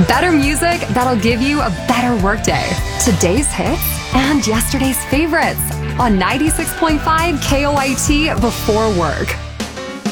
Better music that'll give you a better workday. Today's hits and yesterday's favorites on 96.5 KOIT before work.